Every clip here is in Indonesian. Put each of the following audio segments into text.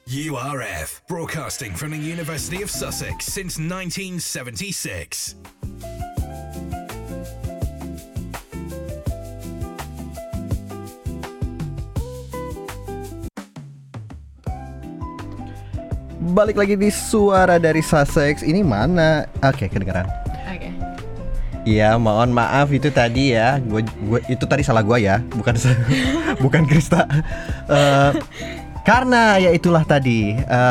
URF, broadcasting from the University of Sussex since 1976. Balik lagi di Suara dari Sussex. Ini mana? Oke, kedengaran. Oke. Iya, mohon maaf itu tadi ya. Gua itu tadi salah gua ya, bukan bukan Krista. Karena ya itulah tadi.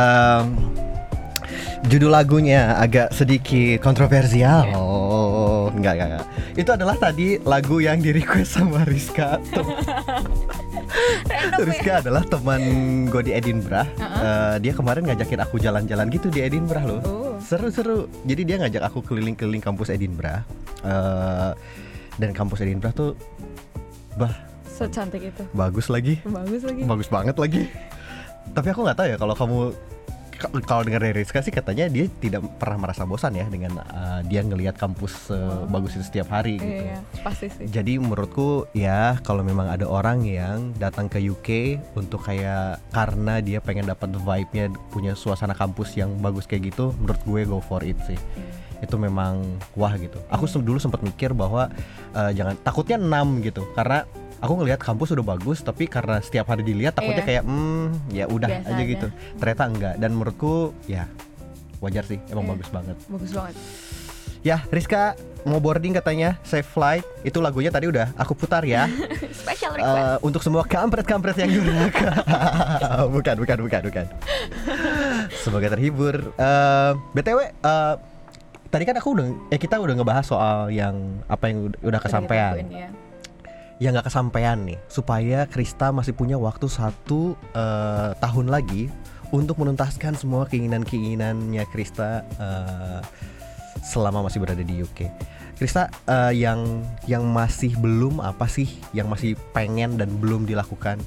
Judul lagunya agak sedikit kontroversial. Oh, enggak. Itu adalah tadi lagu yang di-request sama Rizka. Rizka adalah teman gue di Edinburgh. Dia kemarin ngajakin aku jalan-jalan gitu di Edinburgh loh. Seru-seru. Jadi dia ngajak aku keliling-keliling kampus Edinburgh. Dan kampus Edinburgh tuh Secantik itu. bagus lagi. Bagus banget lagi. Tapi aku nggak tahu ya kalau dengar dari Rizka sih katanya dia tidak pernah merasa bosan ya dengan dia ngelihat kampus bagus itu setiap hari gitu. Iya, pasti sih. Jadi menurutku ya kalau memang ada orang yang datang ke UK untuk kayak karena dia pengen dapat vibe-nya, punya suasana kampus yang bagus kayak gitu, menurut gue go for it sih. Itu memang wah gitu. Aku dulu sempat mikir bahwa takutnya 6 gitu karena aku ngelihat kampus udah bagus, tapi karena setiap hari dilihat takutnya kayak ya udah biasa aja gitu. Ternyata enggak, dan menurutku ya wajar sih, emang bagus banget. Bagus banget. Ya, Rizka mau boarding katanya, Safe Flight. Itu lagunya tadi udah aku putar ya. Special request. Untuk semua kampret-kampret yang durhaka. Bukan. Semoga terhibur. BTW tadi kan kita udah ngebahas soal yang apa yang udah kesampaian. Yang nggak kesampaian nih, supaya Krista masih punya waktu 1 tahun lagi untuk menuntaskan semua keinginannya Krista selama masih berada di UK. Krista, yang masih belum apa sih, yang masih pengen dan belum dilakukan?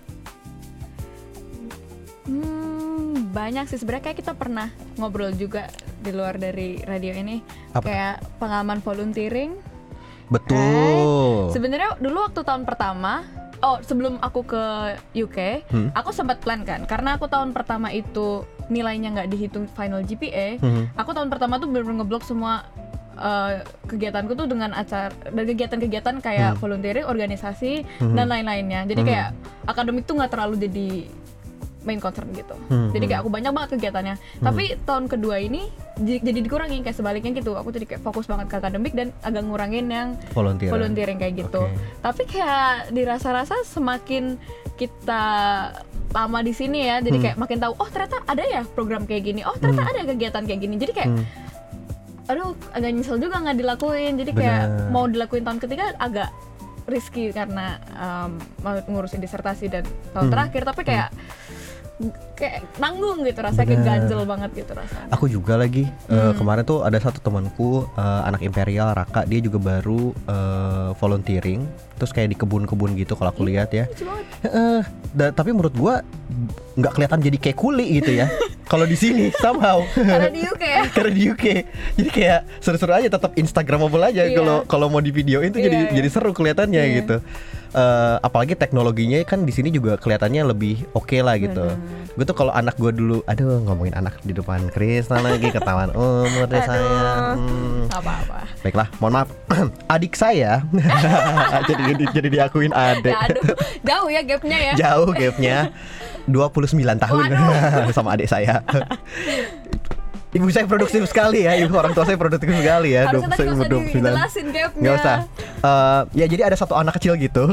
Banyak sih sebenarnya, kayak kita pernah ngobrol juga di luar dari radio ini. Apa? Kayak pengalaman volunteering. Betul. Sebenarnya dulu waktu tahun pertama, sebelum aku ke UK, aku sempat plan kan, karena aku tahun pertama itu nilainya nggak dihitung final GPA. Aku tahun pertama tuh bener-bener ngeblok semua kegiatanku tuh dengan kegiatan-kegiatan kayak volunteering, organisasi dan lain-lainnya. Jadi kayak akademik tuh nggak terlalu jadi main concern gitu. Jadi kayak aku banyak banget kegiatannya. Tapi tahun kedua ini jadi dikurangin, kayak sebaliknya gitu. Aku jadi kayak fokus banget ke akademik dan agak ngurangin yang volunteering kayak gitu. Tapi kayak dirasa-rasa semakin kita lama di sini ya, jadi kayak makin tahu, oh ternyata ada ya program kayak gini. Oh ternyata ada kegiatan kayak gini. Jadi kayak aduh, agak nyesel juga nggak dilakuin. Jadi kayak mau dilakuin tahun ketiga agak risky karena ngurusin disertasi dan tahun terakhir. Tapi kayak nanggung gitu, rasanya kayak ganjel banget gitu rasanya. Aku juga lagi kemarin tuh ada satu temanku anak Imperial, Raka, dia juga baru volunteering terus kayak di kebun-kebun gitu kalau aku lihat ya. Tapi menurut gua nggak kelihatan jadi kayak kuli gitu ya. Kalau di sini somehow Karena di UK ya. Karena di UK. Jadi kayak seru-seru aja, tetap Instagramable aja. Kalau mau di videoin tuh jadi seru kelihatannya gitu. Apalagi teknologinya kan di sini juga kelihatannya lebih oke lah gitu. Gue tuh kalau anak gue dulu, ngomongin anak di depan Krista lagi ketahuan umur deh saya. Apa-apa. Baiklah, mohon maaf. Adik saya jadi diakuin adik. Jauh ya gapnya ya. Jauh gapnya. 29 tahun sama adik saya. Ibu saya produktif sekali ya, orang tua saya produktif sekali ya. Harusnya tadi gak usah dijelasin gapnya. Gak usah. Ya jadi ada satu anak kecil gitu.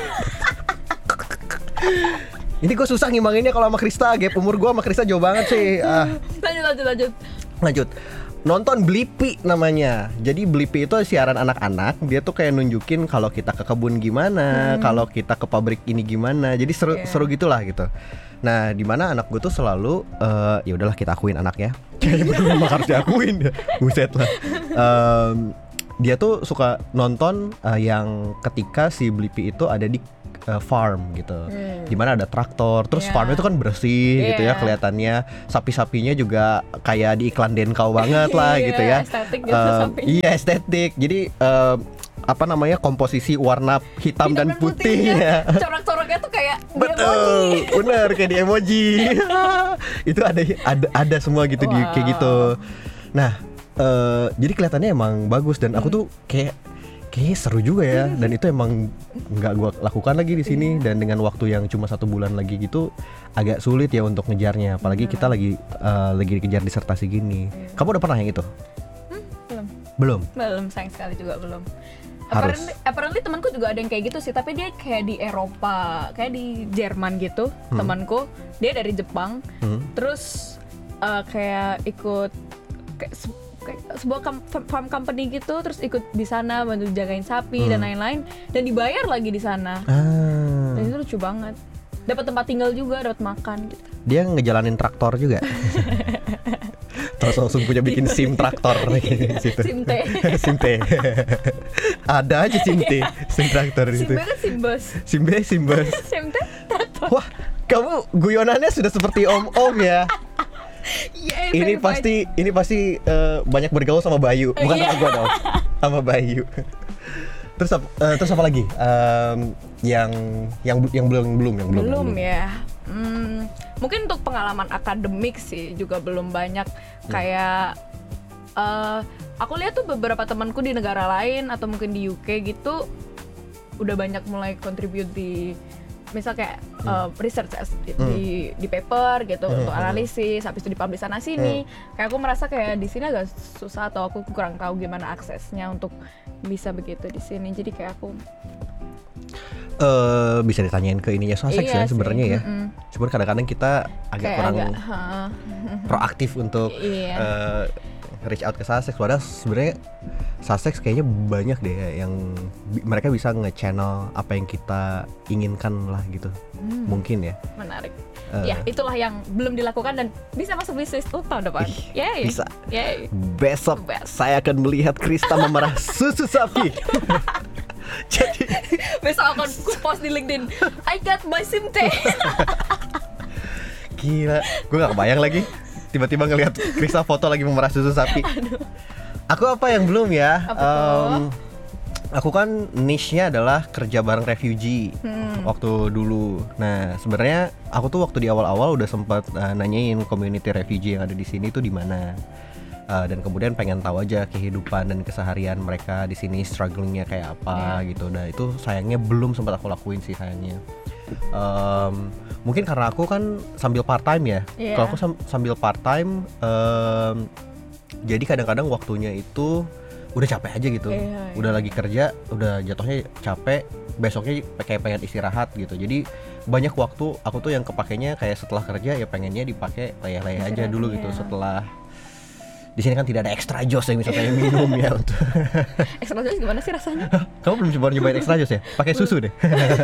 Ini gue susah ngimbanginnya kalau sama Krista. Gap umur gue sama Krista jauh banget sih. Lanjut. Nonton Blippi namanya. Jadi Blippi itu siaran anak-anak. Dia tuh kayak nunjukin kalau kita ke kebun gimana, kalau kita ke pabrik ini gimana. Jadi seru gitulah gitu. Nah, di mana anak gue tuh selalu ya udahlah kita akuin anaknya. Memang harus diakuin. Buset lah. Dia tuh suka nonton yang ketika si Blippi itu ada di farm gitu, dimana ada traktor, terus farm itu kan bersih gitu ya kelihatannya, sapi-sapinya juga kayak di iklan Denkau banget lah gitu ya, estetik gitu sapinya. Iya estetik, jadi komposisi warna hitam dan putih ya. Corak-corak bentuknya tuh kayak di betul, bener kayak di emoji. Itu ada semua gitu di kayak gitu. Nah, jadi kelihatannya emang bagus dan aku tuh kayaknya seru juga ya, dan itu emang nggak gue lakukan lagi di sini, dan dengan waktu yang cuma 1 bulan lagi gitu agak sulit ya untuk ngejarnya, apalagi kita lagi dikejar disertasi gini. Kamu udah pernah yang itu? Belum, sayang sekali juga belum. Harus. Apparently temanku juga ada yang kayak gitu sih, tapi dia kayak di Eropa, kayak di Jerman gitu. Temanku dia dari Jepang, terus kayak ikut kayak sebuah farm company gitu, terus ikut di sana bantu jagain sapi dan lain-lain, dan dibayar lagi di sana. Dan itu lucu banget. Dapat tempat tinggal juga, dapat makan gitu. Dia ngejalanin traktor juga. Terus langsung punya bikin SIM traktor situ. SIM-T. Ada aja SIM-T, SIM traktor di situ. SIM-B kan SIM-bus. SIM-B. SIM-T traktor. Wah, kamu guyonannya sudah seperti om-om ya. Yeah, ini pasti banyak bergaul sama Bayu, bukan sama gua dong, sama Bayu. Terus apa lagi? Yang belum ya. Mungkin untuk pengalaman akademik sih juga belum banyak. Kayak aku lihat tuh beberapa temanku di negara lain atau mungkin di UK gitu udah banyak mulai contribute di misal kayak research di paper gitu untuk analisis, habis itu dipublish sana sini. Kayak aku merasa kayak di sini agak susah, atau aku kurang tahu gimana aksesnya untuk bisa begitu di sini. Jadi kayak aku bisa ditanyain ke ininya Sussex ya sebenarnya ya. Cuman kadang-kadang kita agak kurang proaktif untuk reach out ke Sussex. Padahal sebenarnya Sussex kayaknya banyak deh yang mereka bisa nge-channel apa yang kita inginkan lah gitu. Mungkin ya. Menarik. Ya, itulah yang belum dilakukan dan bisa masuk bisnis tahun depan. Bisa. Besok saya akan melihat Krista memerah susu sapi. Jadi besok akan post di LinkedIn, I got my SIM-T. Gila, gue gak kebayang lagi tiba-tiba ngelihat Krista foto lagi memerah susu sapi. Aku apa yang belum ya? Aku kan niche-nya adalah kerja bareng refugee waktu dulu. Nah, sebenarnya aku tuh waktu di awal-awal udah sempat nanyain community refugee yang ada di sini tuh di mana. Dan kemudian pengen tahu aja kehidupan dan keseharian mereka di sini, strugglingnya kayak apa gitu. Nah itu sayangnya belum sempat aku lakuin sih sayangnya. Mungkin karena aku kan sambil part time ya. Kalau aku sambil part time, jadi kadang-kadang waktunya itu udah capek aja gitu. Udah lagi kerja, udah jatuhnya capek, besoknya kayak pengen istirahat gitu. Jadi banyak waktu aku tuh yang kepakainya kayak setelah kerja ya pengennya dipakai leyeh-leyeh aja dulu gitu. Setelah di sini kan tidak ada extra joss yang bisa kayak minum ya untuk. Extra joss gimana sih rasanya? Kamu belum coba nyobain extra joss ya? Pakai susu deh.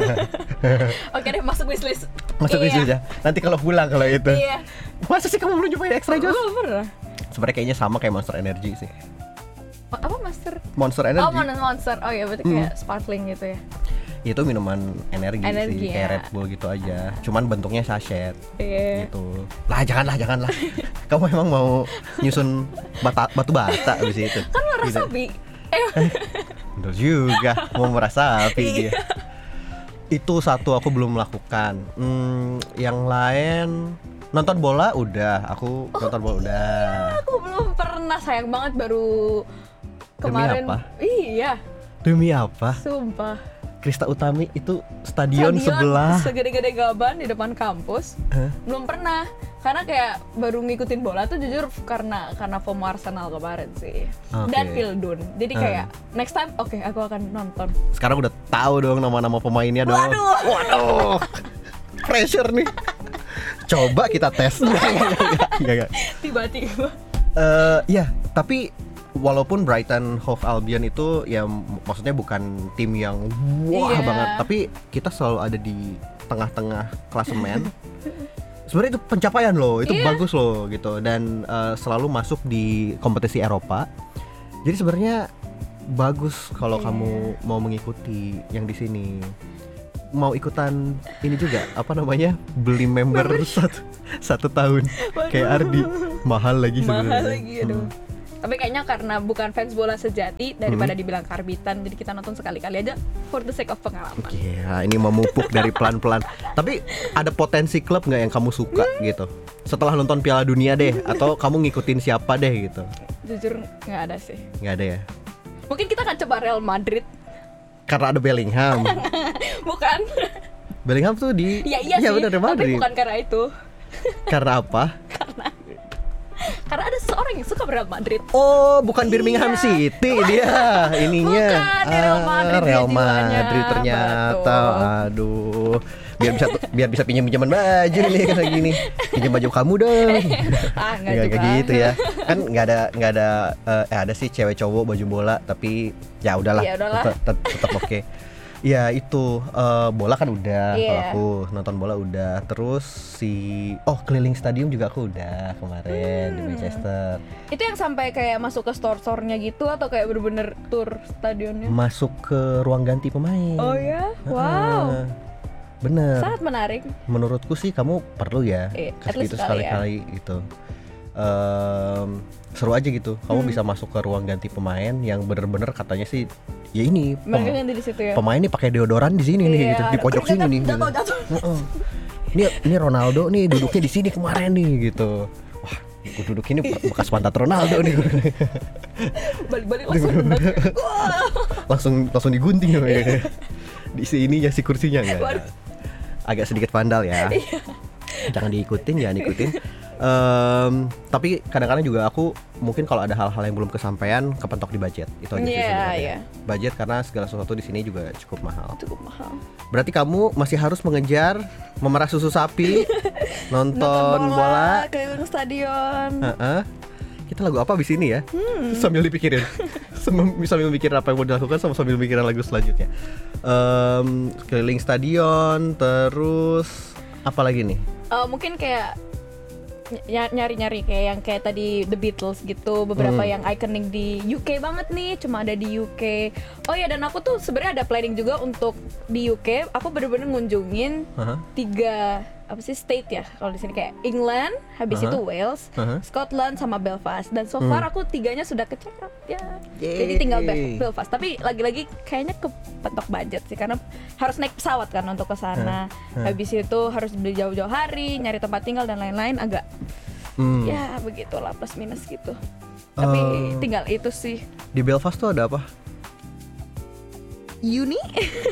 Oke deh, masuk wishlist. Masuk wishlist ya. Nanti kalau pulang kalau itu. Masa sih kamu belum nyobain extra joss? Belum pernah. Sebenarnya kayaknya sama kayak Monster Energy sih. Apa Monster Energy? Monster. Oh ya, berarti kayak sparkling gitu ya. Itu minuman energi sih, kayak Red Bull gitu aja. Cuman bentuknya sachet gitu. Janganlah. Kamu emang mau nyusun batu bata abis itu? Kan merah sapi. Betul juga, mau merah sapi dia. Itu satu aku belum melakukan. Yang lain nonton bola udah, aku nonton bola udah. Aku belum pernah, sayang banget baru kemarin. Demi apa? Iya. Demi apa? Sumpah. Krista Utami itu stadion sebelah segede-gede Gaban di depan kampus. Belum pernah. Karena kayak baru ngikutin bola tuh jujur karena FOMO Arsenal kemarin sih. Dan Pildun. Jadi kayak next time aku akan nonton. Sekarang udah tahu dong nama-nama pemainnya dong. Waduh. Pressure nih. Coba kita tes. Enggak. Tiba-tiba. Ya, tapi walaupun Brighton Hove Albion itu ya maksudnya bukan tim yang banget, tapi kita selalu ada di tengah-tengah klasemen. Sebenarnya itu pencapaian loh, itu bagus loh gitu, dan selalu masuk di kompetisi Eropa. Jadi sebenarnya bagus kalau kamu mau mengikuti yang di sini. Mau ikutan ini juga apa namanya, beli member satu tahun kayak Ardi, mahal lagi sebenarnya. Mahal lagi, aduh. Tapi kayaknya karena bukan fans bola sejati daripada dibilang karbitan, jadi kita nonton sekali-kali aja for the sake of pengalaman. Iya, ini memupuk dari pelan-pelan. Tapi ada potensi klub nggak yang kamu suka gitu? Setelah nonton Piala Dunia deh, atau kamu ngikutin siapa deh gitu? Jujur nggak ada sih. Nggak ada ya? Mungkin kita akan coba Real Madrid. Karena ada Bellingham. Bukan. Bellingham tuh di iya sih, bener, Real Madrid. tapi bukan karena itu. Karena apa? Karena ada seorang yang suka Real Madrid. Oh, bukan Birmingham City dia ininya. Bukan, Real Madrid Real dia Madrid jiwanya. ternyata. Aduh. Biar bisa pinjam-pinjaman baju nih kayak gini. Pinjam baju kamu dong. Enggak Nggak juga. gitu ya. Kan nggak ada ada sih cewek cowok baju bola, tapi ya udahlah. Ya udahlah. Tetap oke. Ya itu bola kan udah, Iya. kalau aku nonton bola udah. Terus keliling stadium juga aku udah kemarin di Manchester. Itu yang sampai kayak masuk ke store-store-nya gitu atau kayak bener-bener tour stadionnya? Masuk ke ruang ganti pemain. Oh ya? Wow. Bener. Sangat menarik. Menurutku sih kamu perlu ya At ke least situ sekali-kali gitu. Seru aja gitu. Kamu bisa masuk ke ruang ganti pemain yang bener-bener katanya sih ya ini Mereka ganti di situ ya. pemain nih pakai deodoran di sini nih gitu, di pojok sini nih. Gitu. Jatuh. Ini Ronaldo nih duduknya di sini kemarin nih gitu. Wah, gue duduk ini bekas pantat Ronaldo nih. Balik-balik langsung langsung digunting ya. Di sininya si kursinya enggak. Agak sedikit vandal ya. Jangan diikutin. Tapi kadang-kadang juga aku mungkin kalau ada hal-hal yang belum kesampaian kepentok di budget. Itu aja sih sebenarnya. Iya. Budget karena segala sesuatu di sini juga cukup mahal. Cukup mahal. Berarti kamu masih harus mengejar memerah susu sapi, nonton bola, keliling stadion. Kita lagu apa abis ini ya? Sambil dipikirin. Sambil mikirin apa yang mau dilakukan sambil mikirin lagu selanjutnya. Keliling stadion, terus apa lagi nih? Mungkin kayak nyari-nyari kayak yang kayak tadi The Beatles gitu, beberapa yang iconic di UK banget nih, cuma ada di UK. Oh ya, dan aku tuh sebenarnya ada planning juga untuk di UK. Aku bener-bener ngunjungin 3 state ya kalau di sini, kayak England, habis itu Wales, Scotland sama Belfast. Dan so far aku 3-nya sudah kecekap ya. Jadi tinggal Belfast. Tapi lagi-lagi kayaknya kepentok budget sih karena harus naik pesawat kan untuk ke sana. Habis itu harus beli jauh-jauh hari, nyari tempat tinggal dan lain-lain, agak ya begitulah plus minus gitu. Tapi tinggal itu sih. Di Belfast tuh ada apa? Uni?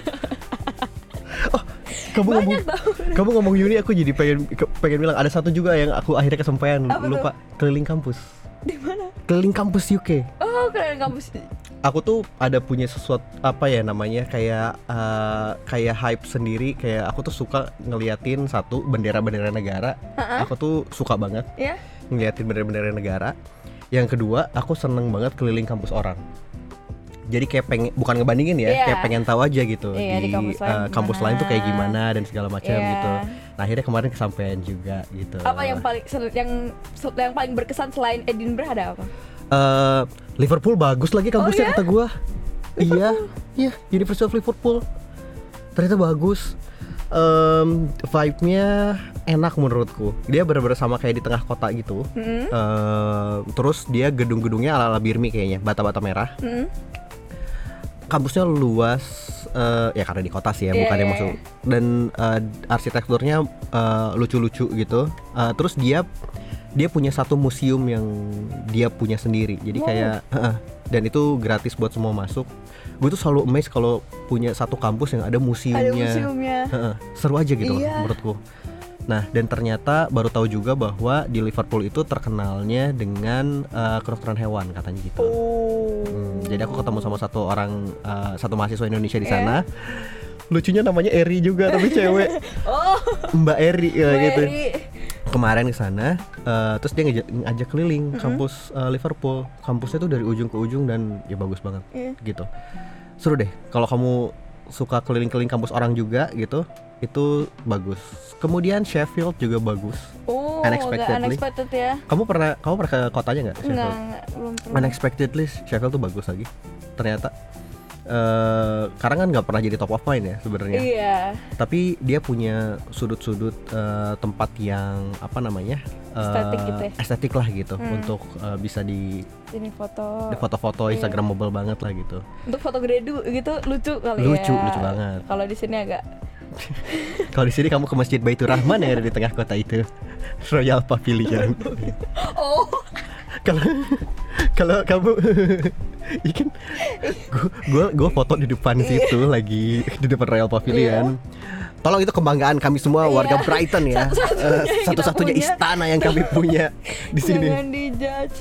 Kamu ngomong uni, aku jadi pengen bilang ada satu juga yang aku akhirnya kesampaian. Lupa. Keliling kampus. Di mana? Keliling kampus UK. Oh, keliling kampus. Aku tuh ada punya sesuatu apa ya namanya, kayak hype sendiri. Kayak aku tuh suka ngeliatin satu bendera-bendera negara. Aku tuh suka banget ngeliatin bendera-bendera negara. Yang kedua, aku seneng banget keliling kampus orang. Jadi kayak bukan ngebandingin ya, kayak pengen tahu aja gitu di kampus lain tuh kayak gimana dan segala macam gitu. Nah akhirnya kemarin kesampaian juga gitu. Apa yang paling berkesan selain Edinburgh ada apa? Liverpool bagus lagi kampusnya kata gua. Iya, University of Liverpool ternyata bagus. Vibe-nya enak menurutku. Dia bener-bener sama kayak di tengah kota gitu. Terus dia gedung-gedungnya ala-ala Birmi kayaknya, bata-bata merah. Kampusnya luas, ya karena di kota sih ya, bukan yang masuk. Dan arsitekturnya lucu-lucu gitu. Terus dia punya satu museum yang dia punya sendiri. Jadi kayak dan itu gratis buat semua masuk. Gue tuh selalu amazed kalau punya satu kampus yang ada museumnya. Seru aja gitu loh menurutku. Nah, dan ternyata baru tahu juga bahwa di Liverpool itu terkenalnya dengan kedokteran hewan katanya gitu. Jadi aku ketemu sama satu mahasiswa Indonesia di sana. Lucunya namanya Eri juga tapi cewek. Mbak Eri gitu. Kemarin ke sana, terus dia ngajak keliling kampus Liverpool. Kampusnya tuh dari ujung ke ujung dan ya bagus banget gitu. Seru deh kalau kamu suka keliling-keliling kampus orang juga gitu. Itu bagus. Kemudian Sheffield juga bagus. Unexpected ya. Kamu pernah ke kotanya nggak? Enggak, belum pernah. Unexpectedly Sheffield tuh bagus lagi. Ternyata. Karena kan nggak pernah jadi top of mind ya sebenarnya. Iya. Tapi dia punya sudut-sudut tempat yang apa namanya Estetik gitu ya? estetik lah gitu untuk bisa di foto-foto Instagramable banget lah gitu. Untuk foto gredu gitu lucu kali Lucu ya. banget. Kalau di sini agak. Kalau di sini kamu ke Masjid Baitur Rahman yang ada di tengah kota itu, Royal Pavilion. Oh. Kalau kamu ikan gue foto di depan situ lagi di depan Royal Pavilion. Tolong, itu kebanggaan kami semua warga Brighton ya. Satu-satunya istana yang kami punya di sini. Jangan dijudge.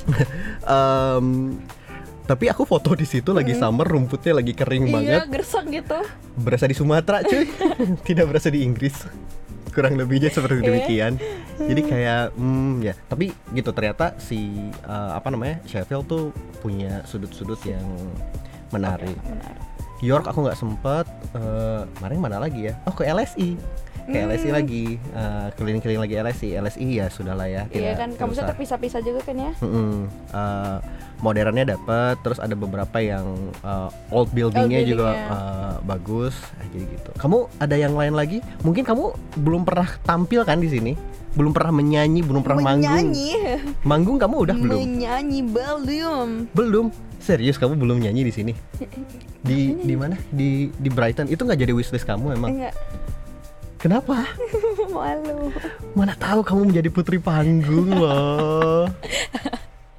Tapi aku foto di situ lagi summer, rumputnya lagi kering banget. Iya, gersang gitu. Berasa di Sumatera cuy. Tidak berasa di Inggris. Kurang lebihnya seperti demikian. Jadi kayak ya, tapi gitu ternyata si Sheffield tuh punya sudut-sudut yang menarik. York aku nggak sempet. Kemarin mana lagi ya? Oh, ke LSI. LSI lagi, keliling-keliling lagi LSI ya sudahlah ya. Iya kan, kampusnya terpisah-pisah juga kan ya. Modernnya dapat, terus ada beberapa yang old buildingnya juga bagus, jadi gitu. Kamu ada yang lain lagi? Mungkin kamu belum pernah tampil kan di sini? Belum pernah menyanyi, belum pernah manggung. Manggung kamu udah belum? Menyanyi belum. Belum. Serius kamu belum nyanyi di sini? Di mana? Di Brighton. Itu nggak jadi wishlist kamu emang? Enggak. Kenapa? Malu. Mana tahu kamu menjadi putri panggung loh.